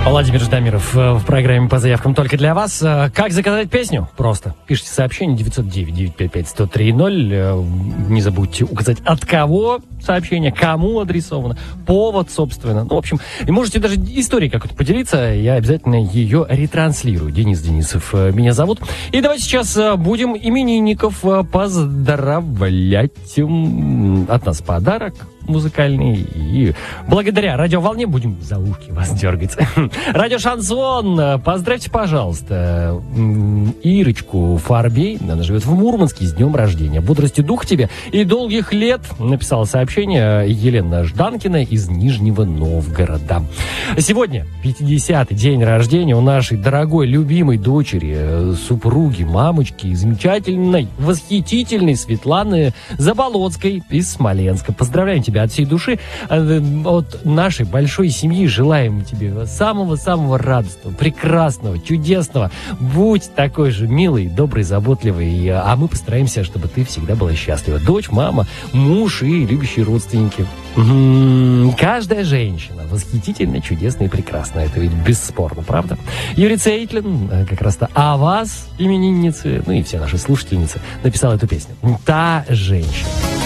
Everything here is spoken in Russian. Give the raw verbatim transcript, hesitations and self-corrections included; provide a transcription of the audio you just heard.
Владимир Ждамиров в программе «По заявкам только для вас». Как заказать песню? Просто пишите сообщение девятьсот девять девятьсот пятьдесят пять сто три ноль. Не забудьте указать, от кого сообщение, кому адресовано, повод, собственно. Ну, в общем, и можете даже историей какой-то поделиться. Я обязательно ее ретранслирую. Денис Денисов меня зовут. И давайте сейчас будем именинников поздравлять. От нас подарок музыкальный. И благодаря радиоволне будем за ушки вас дергать. Радио Шансон, поздравьте, пожалуйста, Ирочку Фарбей. Она живет в Мурманске, с днем рождения. Бодрости духа тебе и долгих лет. Написала сообщение Елена Жданкина из Нижнего Новгорода. Сегодня пятидесятый день рождения у нашей дорогой, любимой дочери, супруги, мамочки, замечательной, восхитительной Светланы Заболоцкой из Смоленска. Поздравляем тебя от всей души. От нашей большой семьи желаем тебе самого-самого радостного, прекрасного, чудесного. Будь такой же милый, добрый, заботливый, а мы постараемся, чтобы ты всегда была счастлива. Дочь, мама, муж и любящие родственники. М-м-м, каждая женщина восхитительная, чудесная и прекрасная. Это ведь бесспорно, правда? Юрий Цейтлин, как раз-то о вас, именинницы, ну и все наши слушательницы, написал эту песню. «Та женщина».